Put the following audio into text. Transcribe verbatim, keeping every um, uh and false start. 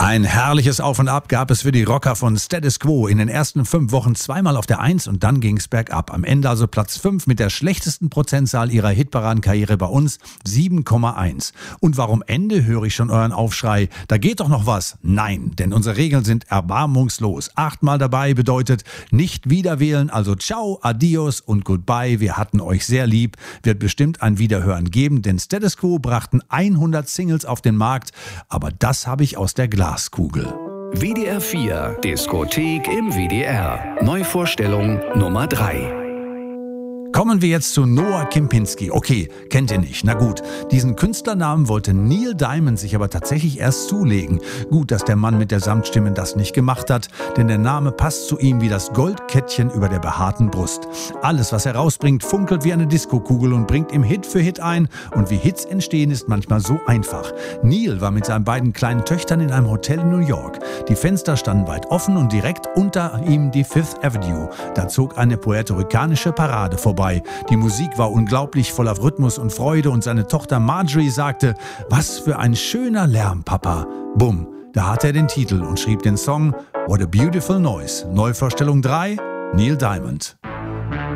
Ein herrliches Auf und Ab gab es für die Rocker von Status Quo. In den ersten fünf Wochen zweimal auf der Eins und dann ging's bergab. Am Ende also Platz fünf mit der schlechtesten Prozentzahl ihrer Hitparadenkarriere bei uns, sieben Komma eins. Und warum Ende, höre ich schon euren Aufschrei. Da geht doch noch was. Nein, denn unsere Regeln sind erbarmungslos. Achtmal dabei bedeutet nicht wieder wählen, also ciao, adios und goodbye. Wir hatten euch sehr lieb. Wird bestimmt ein Wiederhören geben, denn Status Quo brachten hundert Singles auf den Markt. Aber das habe ich aus der Glaskugel. W D R vier, Diskothek im W D R. Neuvorstellung Nummer drei. Kommen wir jetzt zu Noah Kempinski. Okay, kennt ihr nicht. Na gut, diesen Künstlernamen wollte Neil Diamond sich aber tatsächlich erst zulegen. Gut, dass der Mann mit der Samtstimme das nicht gemacht hat, denn der Name passt zu ihm wie das Goldkettchen über der behaarten Brust. Alles, was er rausbringt, funkelt wie eine Diskokugel und bringt ihm Hit für Hit ein. Und wie Hits entstehen, ist manchmal so einfach. Neil war mit seinen beiden kleinen Töchtern in einem Hotel in New York. Die Fenster standen weit offen und direkt unter ihm die Fifth Avenue. Da zog eine puerto-ricanische Parade vorbei. Die Musik war unglaublich voller Rhythmus und Freude und seine Tochter Marjorie sagte, was für ein schöner Lärm, Papa. Bumm, da hatte er den Titel und schrieb den Song What a Beautiful Noise. Neuvorstellung drei, Neil Diamond.